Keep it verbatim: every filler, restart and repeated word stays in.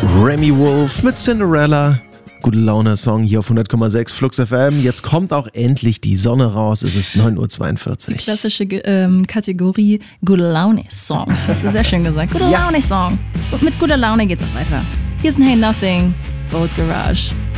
Remy Wolf mit Cinderella. Gute Laune-Song hier auf hundert Komma sechs Flux F M. Jetzt kommt auch endlich die Sonne raus. Es ist neun Uhr zweiundvierzig. Die klassische ähm, Kategorie Gute Laune-Song. Hast du sehr schön gesagt. Gute Ja. Laune-Song. Und mit guter Laune geht's auch weiter. Hier ist ein Hey Nothing, Boat Garage.